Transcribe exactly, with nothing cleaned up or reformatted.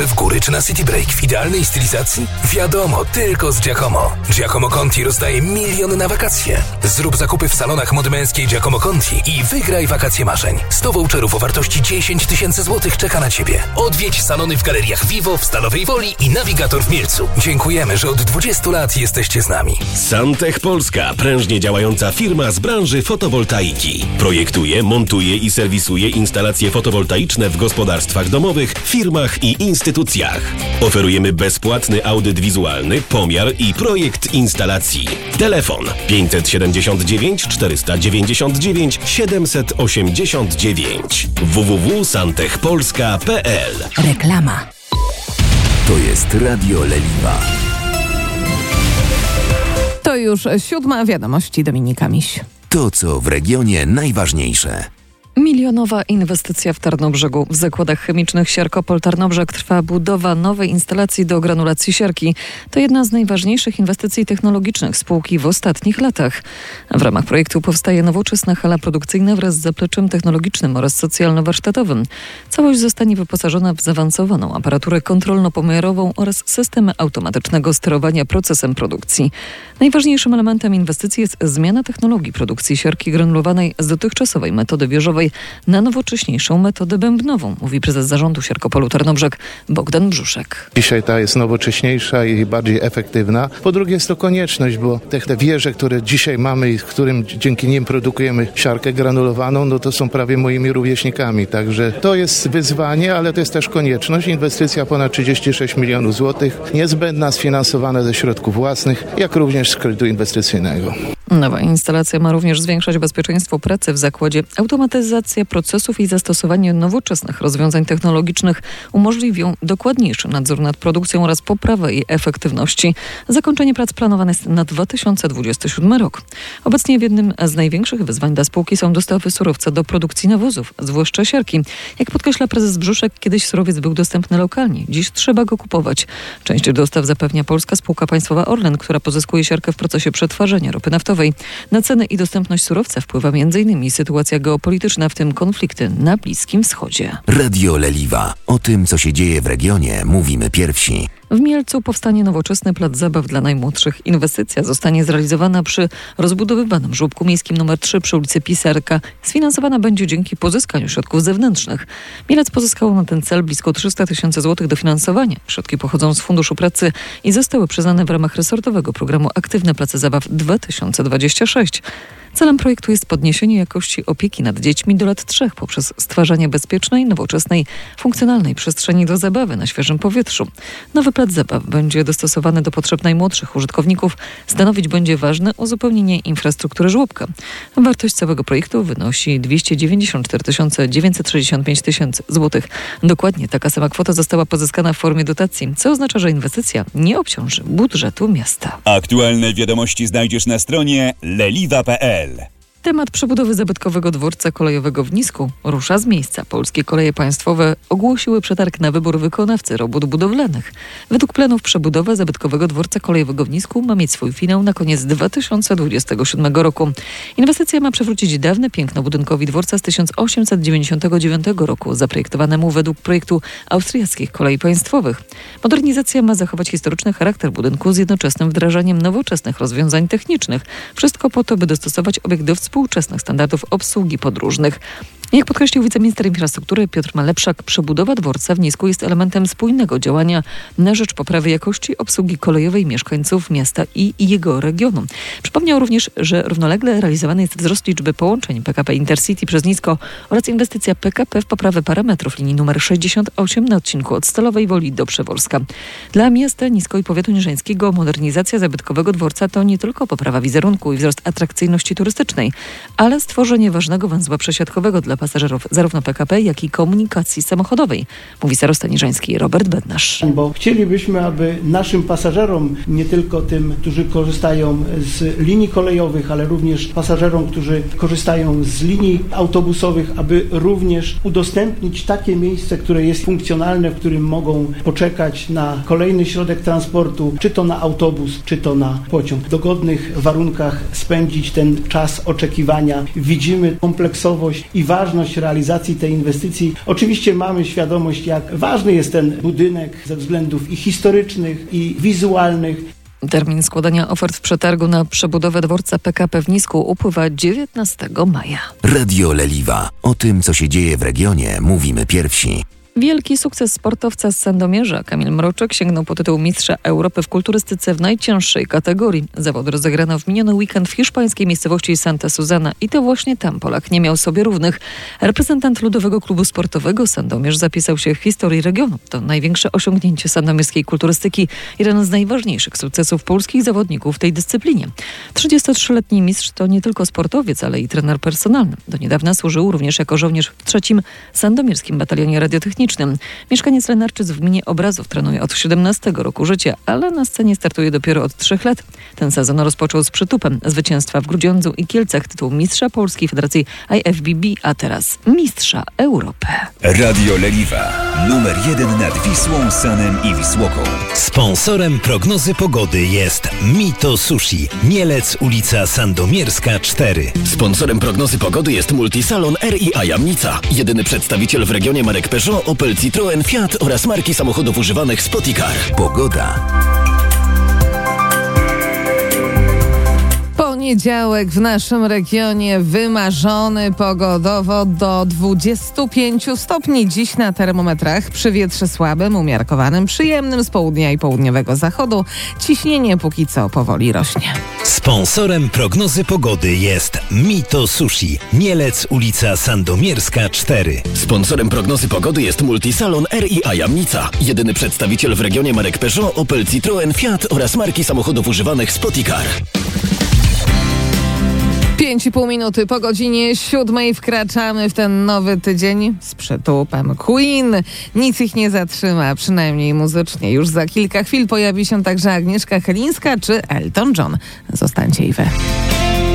W góry czy na City Break w idealnej stylizacji? Wiadomo, tylko z Giacomo. Giacomo Conti rozdaje miliony na wakacje. Zrób zakupy w salonach mody męskiej Giacomo Conti i wygraj wakacje marzeń. sto voucherów o wartości dziesięć tysięcy złotych czeka na Ciebie. Odwiedź salony w galeriach Vivo, w Stalowej Woli i Navigator w Mielcu. Dziękujemy, że od dwudziestu lat jesteście z nami. Santech Polska, prężnie działająca firma z branży fotowoltaiki. Projektuje, montuje i serwisuje instalacje fotowoltaiczne w gospodarstwach domowych, firmach i instytucjach. Oferujemy bezpłatny audyt wizualny, pomiar i projekt instalacji. Telefon pięćset siedemdziesiąt dziewięć czterysta dziewięćdziesiąt dziewięć siedemset osiemdziesiąt dziewięć w w w kropka santech polska kropka p l. Reklama. To jest Radio Leliwa. To już siódma wiadomości, Dominika Miś. To, co w regionie najważniejsze. Milionowa inwestycja w Tarnobrzegu. W zakładach chemicznych Siarkopol Tarnobrzeg trwa budowa nowej instalacji do granulacji siarki. To jedna z najważniejszych inwestycji technologicznych spółki w ostatnich latach. W ramach projektu powstaje nowoczesna hala produkcyjna wraz z zapleczem technologicznym oraz socjalno-warsztatowym. Całość zostanie wyposażona w zaawansowaną aparaturę kontrolno-pomiarową oraz systemy automatycznego sterowania procesem produkcji. Najważniejszym elementem inwestycji jest zmiana technologii produkcji siarki granulowanej z dotychczasowej metody wieżowej na nowocześniejszą metodę bębnową, mówi prezes zarządu Siarkopolu Tarnobrzeg Bogdan Brzuszek. Dzisiaj ta jest nowocześniejsza i bardziej efektywna. Po drugie jest to konieczność, bo te, te wieże, które dzisiaj mamy i którym dzięki nim produkujemy siarkę granulowaną, no to są prawie moimi rówieśnikami. Także to jest wyzwanie, ale to jest też konieczność. Inwestycja ponad trzydzieści sześć milionów złotych, niezbędna, sfinansowana ze środków własnych, jak również z kredytu inwestycyjnego. Nowa instalacja ma również zwiększać bezpieczeństwo pracy w zakładzie. Automatyzacja procesów i zastosowanie nowoczesnych rozwiązań technologicznych umożliwią dokładniejszy nadzór nad produkcją oraz poprawę jej efektywności. Zakończenie prac planowane jest na dwa tysiące dwudziesty siódmy rok. Obecnie jednym z największych wyzwań dla spółki są dostawy surowca do produkcji nawozów, zwłaszcza siarki. Jak podkreśla prezes Brzuszek, kiedyś surowiec był dostępny lokalnie. Dziś trzeba go kupować. Część dostaw zapewnia Polska Spółka Państwowa Orlen, która pozyskuje siarkę w procesie przetwarzania ropy naftowej. Na cenę i dostępność surowca wpływa m in sytuacja geopolityczna, w tym konflikty na Bliskim Wschodzie. Radio Leliwa. O tym, co się dzieje w regionie, mówimy pierwsi. W Mielcu powstanie nowoczesny plac zabaw dla najmłodszych. Inwestycja zostanie zrealizowana przy rozbudowywanym żłobku miejskim numer trzy przy ulicy Pisarka. Sfinansowana będzie dzięki pozyskaniu środków zewnętrznych. Mielec pozyskał na ten cel blisko trzysta tysięcy złotych dofinansowania. Środki pochodzą z Funduszu Pracy i zostały przyznane w ramach resortowego programu Aktywne Place Zabaw dwa tysiące dwadzieścia sześć. Celem projektu jest podniesienie jakości opieki nad dziećmi do lat trzech poprzez stwarzanie bezpiecznej, nowoczesnej, funkcjonalnej przestrzeni do zabawy na świeżym powietrzu. Nowy plac zabaw będzie dostosowany do potrzeb najmłodszych użytkowników. Stanowić będzie ważne uzupełnienie infrastruktury żłobka. Wartość całego projektu wynosi dwieście dziewięćdziesiąt cztery tysiące dziewięćset sześćdziesiąt pięć tysięcy złotych. Dokładnie taka sama kwota została pozyskana w formie dotacji, co oznacza, że inwestycja nie obciąży budżetu miasta. Aktualne wiadomości znajdziesz na stronie leliwa kropka p l. Temat przebudowy zabytkowego dworca kolejowego w Nisku rusza z miejsca. Polskie Koleje Państwowe ogłosiły przetarg na wybór wykonawcy robót budowlanych. Według planów przebudowa zabytkowego dworca kolejowego w Nisku ma mieć swój finał na koniec dwa tysiące dwudziestego siódmego roku. Inwestycja ma przywrócić dawne piękno budynkowi dworca z tysiąc osiemset dziewięćdziesiątego dziewiątego roku, zaprojektowanemu według projektu austriackich kolei państwowych. Modernizacja ma zachować historyczny charakter budynku z jednoczesnym wdrażaniem nowoczesnych rozwiązań technicznych. Wszystko po to, by dostosować obiekt do współczesnych standardów obsługi podróżnych. Jak podkreślił wiceminister infrastruktury Piotr Malepszak, przebudowa dworca w Nisku jest elementem spójnego działania na rzecz poprawy jakości obsługi kolejowej mieszkańców miasta i jego regionu. Przypomniał również, że równolegle realizowany jest wzrost liczby połączeń P K P Intercity przez Nisko oraz inwestycja P K P w poprawę parametrów linii numer sześćdziesiąt osiem na odcinku od Stalowej Woli do Przeworska. Dla miasta Nisko i powiatu niżeńskiego modernizacja zabytkowego dworca to nie tylko poprawa wizerunku i wzrost atrakcyjności turystycznej, ale stworzenie ważnego węzła przesiadkowego dla pasażerów zarówno P K P, jak i komunikacji samochodowej, mówi starosta niżeński Robert Bednarz. Bo chcielibyśmy, aby naszym pasażerom, nie tylko tym, którzy korzystają z linii kolejowych, ale również pasażerom, którzy korzystają z linii autobusowych, aby również udostępnić takie miejsce, które jest funkcjonalne, w którym mogą poczekać na kolejny środek transportu, czy to na autobus, czy to na pociąg. W dogodnych warunkach spędzić ten czas oczekiwania oczekiwania. Widzimy kompleksowość i ważność realizacji tej inwestycji. Oczywiście mamy świadomość, jak ważny jest ten budynek ze względów i historycznych, i wizualnych. Termin składania ofert w przetargu na przebudowę dworca P K P w Nisku upływa dziewiętnastego maja. Radio Leliwa. O tym, co się dzieje w regionie, mówimy pierwsi. Wielki sukces sportowca z Sandomierza. Kamil Mroczek sięgnął po tytuł mistrza Europy w kulturystyce w najcięższej kategorii. Zawody rozegrano w miniony weekend w hiszpańskiej miejscowości Santa Susana i to właśnie tam Polak nie miał sobie równych. Reprezentant Ludowego Klubu Sportowego Sandomierz zapisał się w historii regionu. To największe osiągnięcie sandomierskiej kulturystyki, jeden z najważniejszych sukcesów polskich zawodników w tej dyscyplinie. trzydziestotrzyletni mistrz to nie tylko sportowiec, ale i trener personalny. Do niedawna służył również jako żołnierz w trzecim Sandomierskim Batalionie Radiotechnicznym. Mieszkaniec Lenarczyc w gminie Obrazów trenuje od siedemnastego roku życia, ale na scenie startuje dopiero od trzech lat. Ten sezon rozpoczął z przytupem zwycięstwa w Grudziądzu i Kielcach, tytuł mistrza Polskiej Federacji I F B B, a teraz mistrza Europy. Radio Leliwa. Numer jeden nad Wisłą, Sanem i Wisłoką. Sponsorem prognozy pogody jest Mito Sushi. Mielec, ulica Sandomierska cztery. Sponsorem prognozy pogody jest Multisalon R i A Jamnica. Jedyny przedstawiciel w regionie marek Peugeot, Opel, Citroen, Fiat oraz marki samochodów używanych Spoticar. Pogoda. Poniedziałek w naszym regionie wymarzony pogodowo do dwudziestu pięciu stopni. Dziś na termometrach przy wietrze słabym, umiarkowanym, przyjemnym z południa i południowego zachodu. Ciśnienie póki co powoli rośnie. Sponsorem prognozy pogody jest Mito Sushi. Mielec, ulica Sandomierska cztery. Sponsorem prognozy pogody jest Multisalon R i A Jamnica. Jedyny przedstawiciel w regionie marek Peugeot, Opel, Citroen, Fiat oraz marki samochodów używanych Spoticar. Pięć i pół minuty po godzinie siódmej wkraczamy w ten nowy tydzień z przytupem Queen. Nic ich nie zatrzyma, przynajmniej muzycznie. Już za kilka chwil pojawi się także Agnieszka Chylińska czy Elton John. Zostańcie i wy.